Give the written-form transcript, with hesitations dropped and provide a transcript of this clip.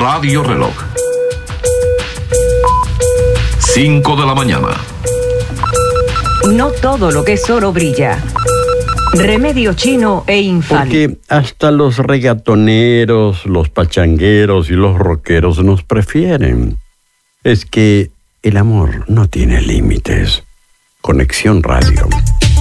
Radio Reloj. 5 de la mañana. No todo lo que es oro brilla. Remedio chino e infalible. Porque hasta los reggaetoneros, los pachangueros y los rockeros nos prefieren. Es que el amor no tiene límites. Conexión Radio.